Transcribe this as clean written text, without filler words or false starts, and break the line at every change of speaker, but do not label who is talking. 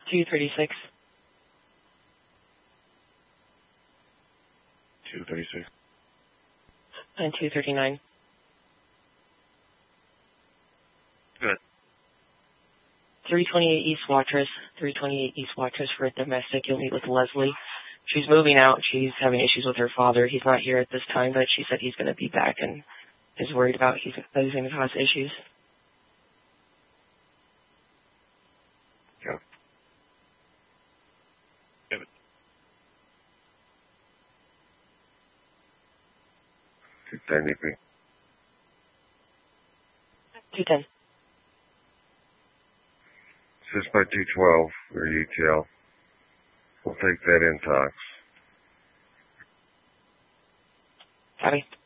236.
236.
And 239.
Good.
328 East Watrous. 328 East Watrous for a domestic. You'll meet with Leslie. She's moving out. She's having issues with her father. He's not here at this time, but she said he's going to be back and is worried about he's going to cause issues.
Yeah. Give it. 210 EP.
210.
6 by 212 for UTL. We'll take that intox.
Copy.